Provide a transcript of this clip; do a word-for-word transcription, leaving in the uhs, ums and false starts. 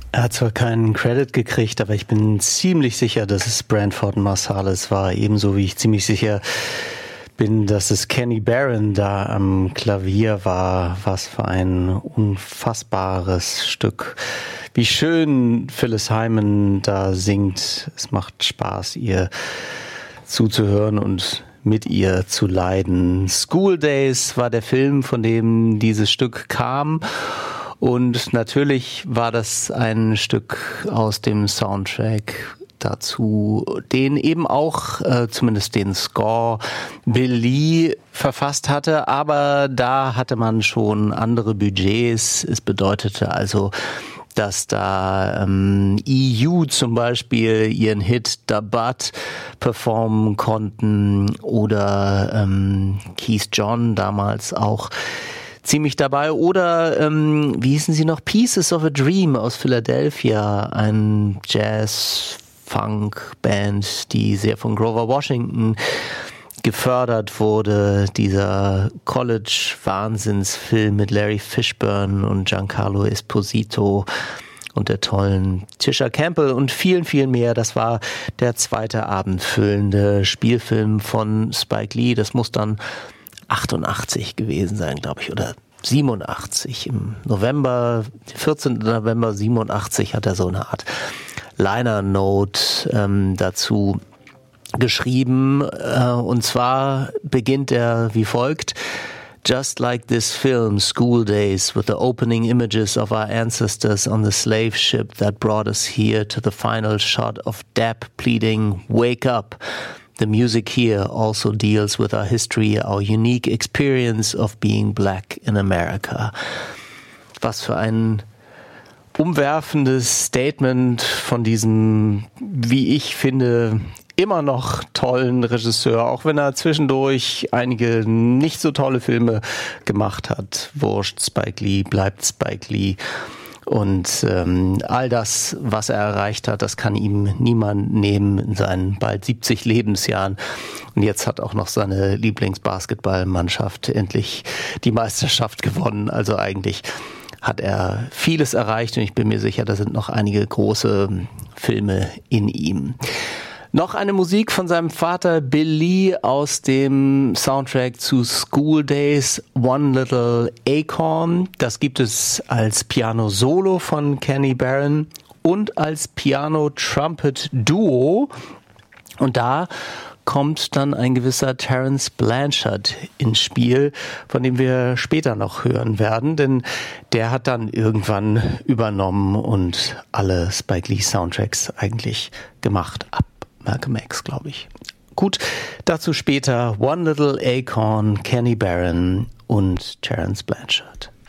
Er hat zwar keinen Credit gekriegt, aber ich bin ziemlich sicher, dass es Branford Marsalis war. Ebenso wie ich ziemlich sicher bin, dass es Kenny Barron da am Klavier war. Was für ein unfassbares Stück. Wie schön Phyllis Hyman da singt. Es macht Spaß, ihr zuzuhören und mit ihr zu leiden. School Days war der Film, von dem dieses Stück kam. Und natürlich war das ein Stück aus dem Soundtrack dazu, den eben auch, äh, zumindest den Score, Bill Lee verfasst hatte. Aber da hatte man schon andere Budgets. Es bedeutete also, dass da ähm, E U zum Beispiel ihren Hit Da Butt performen konnten oder ähm, Keith John damals auch ziemlich dabei. Oder, ähm, wie hießen sie noch? Pieces of a Dream aus Philadelphia, ein Jazz-Funk-Band, die sehr von Grover Washington gefördert wurde. Dieser College-Wahnsinnsfilm mit Larry Fishburne und Giancarlo Esposito und der tollen Tisha Campbell und vielen, vielen mehr. Das war der zweite abendfüllende Spielfilm von Spike Lee. Das muss dann achtundachtzig gewesen sein, glaube ich, oder siebenundachtzig. Im November, vierzehnten November siebenundachtzig hat er so eine Art Liner-Note ähm, dazu geschrieben. Äh, und zwar beginnt er wie folgt: Just like this film, School Days, with the opening images of our ancestors on the slave ship that brought us here to the final shot of Depp pleading, "Wake up." The music here also deals with our history, our unique experience of being black in America. Was für ein umwerfendes Statement von diesem, wie ich finde, immer noch tollen Regisseur, auch wenn er zwischendurch einige nicht so tolle Filme gemacht hat. Wurscht, Spike Lee bleibt Spike Lee. Und ähm, all das, was er erreicht hat, das kann ihm niemand nehmen in seinen bald siebzig Lebensjahren. Und jetzt hat auch noch seine Lieblingsbasketballmannschaft endlich die Meisterschaft gewonnen. Also eigentlich hat er vieles erreicht und ich bin mir sicher, da sind noch einige große Filme in ihm. Noch eine Musik von seinem Vater Bill Lee aus dem Soundtrack zu School Days, One Little Acorn. Das gibt es als Piano-Solo von Kenny Barron und als Piano-Trumpet-Duo. Und da kommt dann ein gewisser Terence Blanchard ins Spiel, von dem wir später noch hören werden, denn der hat dann irgendwann übernommen und alle Spike Lee Soundtracks eigentlich gemacht, ab Malcolm X, glaube ich. Gut, dazu später One Little Acorn, Kenny Barron und Terence Blanchard.